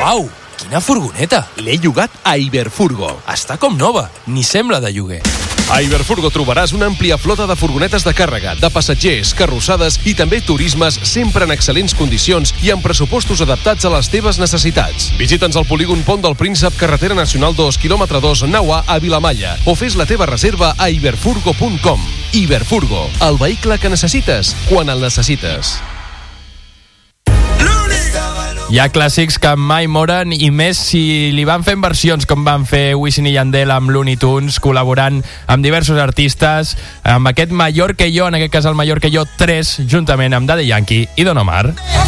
Uau, quina furgoneta! L'he llogat a Iberfurgo. Està com nova, ni sembla de lloguer. A Iberfurgo trobaràs una àmplia flota de furgonetes de càrrega, de passatgers, carrossades i també turismes sempre en excel·lents condicions i amb pressupostos adaptats a les teves necessitats. Visita'ns al polígon Pont del Príncep, carretera nacional 2, quilòmetre 2, nau A, a Vilamalla, o fes la teva reserva a iberfurgo.com. Iberfurgo, el vehicle que necessites quan el necessites. Hi ha clàssics que mai moren, i més si li van fent versions com van fer Wisin i Yandel amb Looney Tunes, col·laborant amb diversos artistes, amb aquest Mayor que yo, en aquest cas el Mayor que yo 3, juntament amb Daddy Yankee i Don Omar.